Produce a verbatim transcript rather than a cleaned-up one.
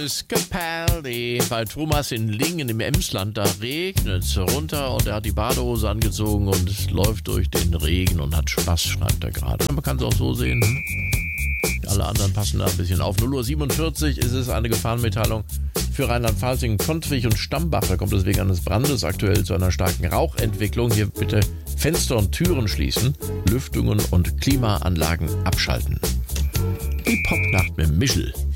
Thomas Capaldi. Bei Thomas in Lingen im Emsland, da regnet es runter und er hat die Badehose angezogen und läuft durch den Regen und hat Spaß, schreibt er gerade. Man kann es auch so sehen. Alle anderen passen da ein bisschen auf. null Uhr siebenundvierzig ist es eine Gefahrenmitteilung für Rheinland-Pfalz in Kontwig und Stambach. Da kommt es wegen eines Brandes aktuell zu einer starken Rauchentwicklung. Hier bitte Fenster und Türen schließen, Lüftungen und Klimaanlagen abschalten. Die Popnacht mit Michel.